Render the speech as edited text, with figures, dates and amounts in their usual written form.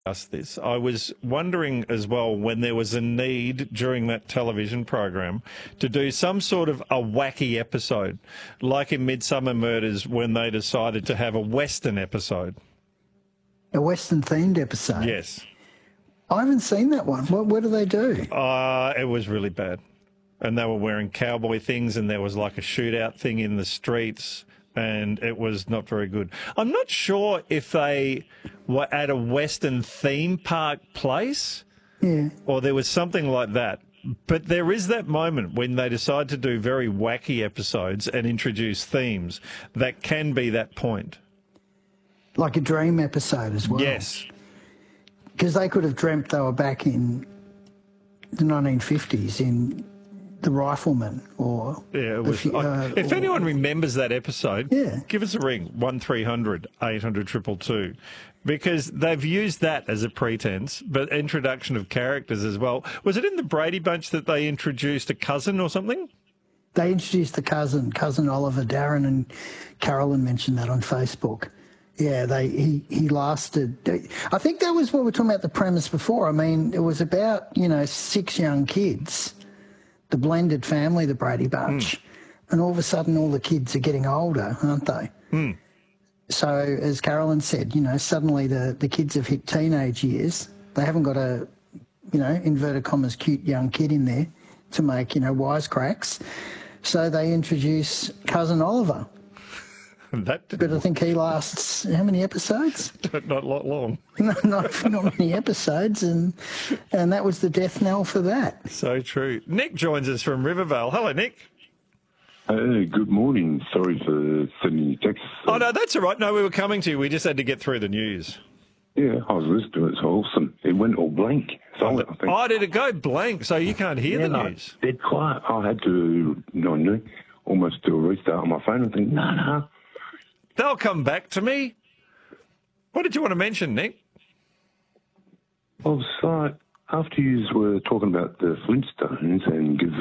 Ask this. I was wondering as well when there was a need during that television program to do some sort of a wacky episode, like in Midsummer Murders when they decided to have a Western episode. A Western-themed episode? Yes. I haven't seen that one. What do they do? It was really bad. And they were wearing cowboy things and there was like a shootout thing in the streets. And it was not very good. I'm not sure if they were at a Western theme park place or there was something like that. But there is that moment when they decide to do very wacky episodes and introduce themes that can be that point. Like a dream episode as well. Yes. Because they could have dreamt they were back in the 1950s in The Rifleman or... Yeah, it was, if anyone remembers that episode, give us a ring, 1300 800 222, because they've used that as a pretense, but introduction of characters as well. Was it in the Brady Bunch that they introduced a cousin or something? They introduced the cousin Oliver. Darren and Carolyn mentioned that on Facebook. Yeah, he lasted... I think that was what we were talking about the premise before. I mean, it was about, 6 young kids... the blended family, the Brady Bunch, and all of a sudden all the kids are getting older, aren't they? So, as Carolyn said, suddenly the kids have hit teenage years. They haven't got a, inverted commas, cute young kid in there to make, wisecracks. So they introduce Cousin Oliver. But I think he lasts, how many episodes? Not long. Not many episodes, and that was the death knell for that. So true. Nick joins us from Rivervale. Hello, Nick. Good morning. Sorry for sending you texts. Oh, no, that's all right. No, we were coming to you. We just had to get through the news. Yeah, I was listening to it. It's awesome. It went all blank. Silent, I think. Oh, did it go blank? So you can't hear the news? Dead quiet. I had to, almost do a restart on my phone and think, no. They'll come back to me. What did you want to mention, Nick? I was after you were talking about the Flintstones and